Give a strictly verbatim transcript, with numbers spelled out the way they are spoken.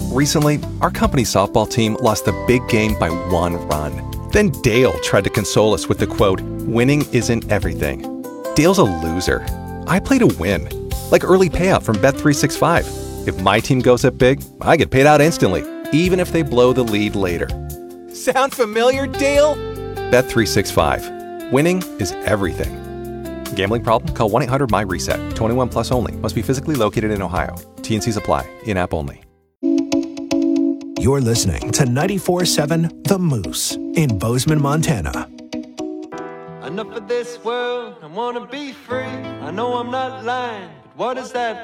Recently, our company softball team lost the big game by one run. Then Dale tried to console us with the quote, "Winning isn't everything." Dale's a loser. I play to win. Like early payout from Bet three sixty-five. If my team goes up big, I get paid out instantly, even if they blow the lead later. Sound familiar, Dale? Bet three sixty-five. Winning is everything. Gambling problem? Call one eight hundred M Y reset. twenty-one plus only. Must be physically located in Ohio. T N Cs apply. In-app only. You're listening to ninety-four point seven The Moose in Bozeman, Montana. Enough of this world, I wanna be free. I know I'm not lying, but what is that?